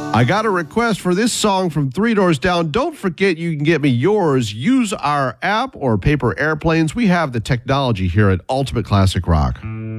I got a request for this song from Three Doors Down. Don't forget you can get me yours. Use our app or paper airplanes. We have the technology here at Ultimate Classic Rock.